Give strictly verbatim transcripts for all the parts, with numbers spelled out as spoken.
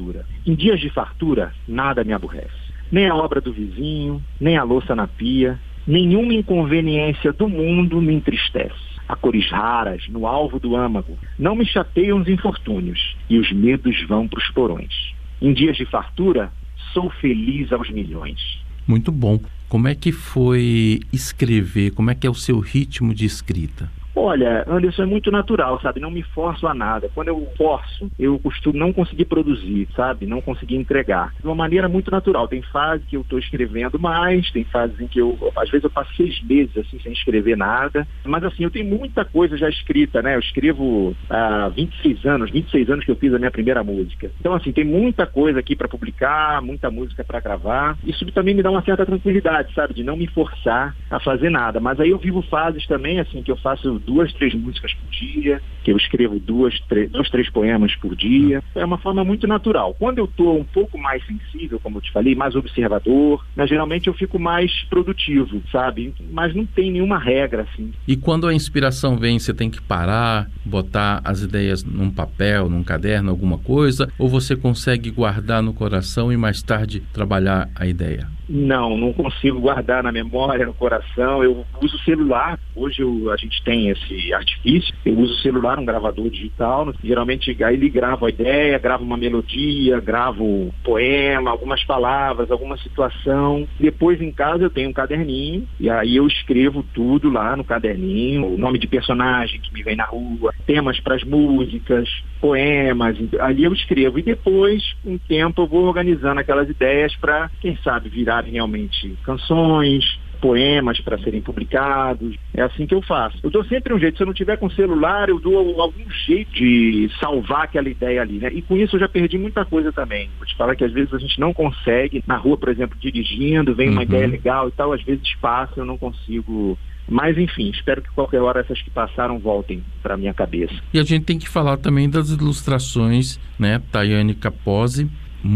fartura. Em dias de fartura, nada me aborrece. Nem a obra do vizinho, nem a louça na pia, nenhuma inconveniência do mundo me entristece. Há cores raras no alvo do âmago, não me chateiam os infortúnios, e os medos vão para os porões. Em dias de fartura, sou feliz aos milhões. Muito bom. Como é que foi escrever? Como é que é o seu ritmo de escrita? Olha, Anderson, é muito natural, sabe? Não me forço a nada. Quando eu forço, eu costumo não conseguir produzir, sabe? Não conseguir entregar. De uma maneira muito natural. Tem fase que eu estou escrevendo mais, tem fases em que eu, às vezes eu passo seis meses assim, sem escrever nada. Mas assim, eu tenho muita coisa já escrita, né? Eu escrevo há vinte e seis anos, vinte e seis anos que eu fiz a minha primeira música. Então assim, tem muita coisa aqui para publicar, muita música para gravar. Isso também me dá uma certa tranquilidade, sabe? De não me forçar a fazer nada. Mas aí eu vivo fases também, assim, que eu faço duas, três músicas por dia, que eu escrevo duas, três, dois, três poemas por dia. É uma forma muito natural. Quando eu estou um pouco mais sensível, como eu te falei, mais observador, mas geralmente eu fico mais produtivo, sabe? Mas não tem nenhuma regra, assim. E quando a inspiração vem, você tem que parar, botar as ideias num papel, num caderno, alguma coisa, ou você consegue guardar no coração e mais tarde trabalhar a ideia? Não, não consigo guardar na memória, no coração. Eu uso o celular. Hoje eu, a gente tem esse artifício. Eu uso o celular, um gravador digital. Geralmente aí ele grava a ideia, grava uma melodia, gravo um poema, algumas palavras, alguma situação. Depois em casa eu tenho um caderninho e aí eu escrevo tudo lá no caderninho. O nome de personagem que me vem na rua, temas para as músicas, poemas. Ali eu escrevo e depois, com o tempo, eu vou organizando aquelas ideias para, quem sabe, virar realmente canções, poemas para serem publicados. É assim que eu faço. Eu dou sempre um jeito. Se eu não tiver com celular, eu dou algum jeito de salvar aquela ideia ali, né? E com isso eu já perdi muita coisa também. Vou te falar que às vezes a gente não consegue, na rua, por exemplo, dirigindo, vem uma uhum. ideia legal e tal, às vezes passa, eu não consigo. Mas enfim, espero que qualquer hora essas que passaram voltem para minha cabeça. E a gente tem que falar também das ilustrações, né? Tayane Capozzi,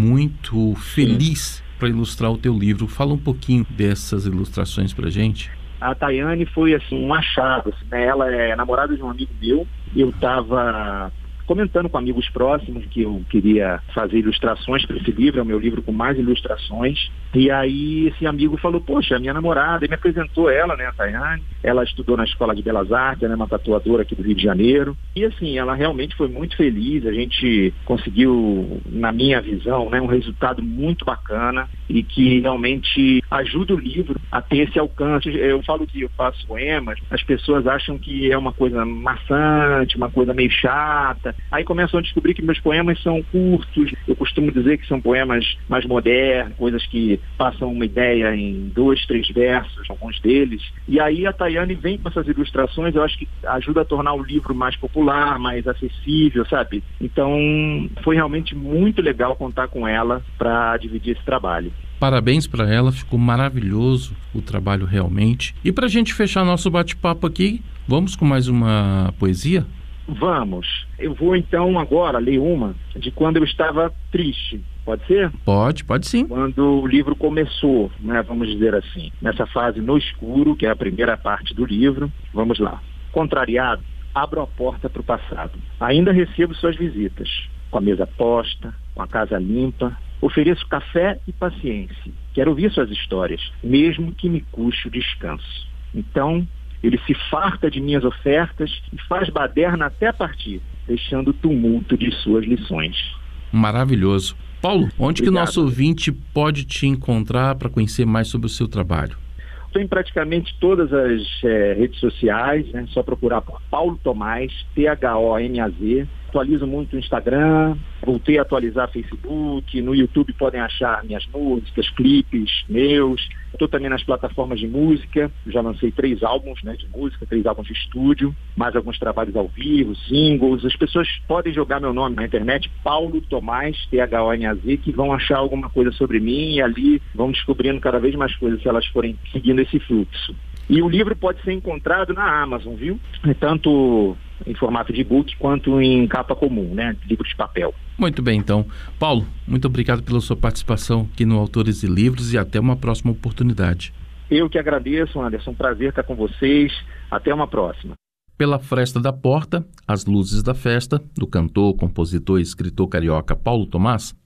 muito feliz para ilustrar o teu livro. Fala um pouquinho dessas ilustrações pra gente. A Tayane foi assim um achado, assim, né? Ela é namorada de um amigo meu. Eu estava comentando com amigos próximos que eu queria fazer ilustrações para esse livro, é o meu livro com mais ilustrações. E aí esse amigo falou, poxa, a minha namorada, e me apresentou ela, né, a Tayane. Ela estudou na Escola de Belas Artes, ela é uma tatuadora aqui do Rio de Janeiro. E assim, ela realmente foi muito feliz, a gente conseguiu, na minha visão, né, um resultado muito bacana e que realmente ajuda o livro a ter esse alcance. Eu falo que eu faço poemas, as pessoas acham que é uma coisa maçante, uma coisa meio chata. Aí começam a descobrir que meus poemas são curtos. Eu costumo dizer que são poemas mais modernos, coisas que passam uma ideia em dois, três versos, alguns deles. E aí a Tayane vem com essas ilustrações, eu acho que ajuda a tornar o livro mais popular, mais acessível, sabe? Então foi realmente muito legal contar com ela para dividir esse trabalho. Parabéns para ela, ficou maravilhoso o trabalho realmente. E para a gente fechar nosso bate-papo aqui, vamos com mais uma poesia? Vamos. Eu vou então agora ler uma de quando eu estava triste. Pode ser? Pode, pode sim. Quando o livro começou, né, vamos dizer assim, nessa fase no escuro, que é a primeira parte do livro. Vamos lá. Contrariado, abro a porta para o passado. Ainda recebo suas visitas, com a mesa posta, com a casa limpa. Ofereço café e paciência. Quero ouvir suas histórias, mesmo que me custe o descanso. Então, ele se farta de minhas ofertas e faz baderna até partir, deixando o tumulto de suas lições. Maravilhoso. Paulo, onde Obrigado. Que o nosso ouvinte pode te encontrar para conhecer mais sobre o seu trabalho? Estou em praticamente todas as é, redes sociais, né? Só procurar por Paulo Thomaz, T H O M A Z. Atualizo muito o Instagram, voltei a atualizar Facebook, no YouTube podem achar minhas músicas, clipes meus. Estou também nas plataformas de música, já lancei três álbuns, né, de música, três álbuns de estúdio, mais alguns trabalhos ao vivo, singles. As pessoas podem jogar meu nome na internet, Paulo Thomaz, T H O M A Z, que vão achar alguma coisa sobre mim e ali vão descobrindo cada vez mais coisas se elas forem seguindo esse fluxo. E o livro pode ser encontrado na Amazon, viu? Tanto em formato de e-book quanto em capa comum, né? Livro de papel. Muito bem, então. Paulo, muito obrigado pela sua participação aqui no Autores e Livros e até uma próxima oportunidade. Eu que agradeço, Anderson. Um prazer estar com vocês. Até uma próxima. Pela Fresta da Porta, As Luzes da Festa, do cantor, compositor e escritor carioca Paulo Thomaz,